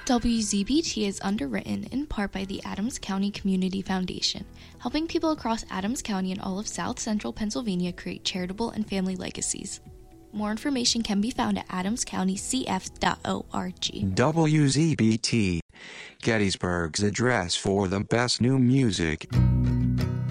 WZBT is underwritten in part by the Adams County Community Foundation, helping people across Adams County and all of South Central Pennsylvania create charitable and family legacies. More information can be found at adamscountycf.org. WZBT, Gettysburg's address for the best new music.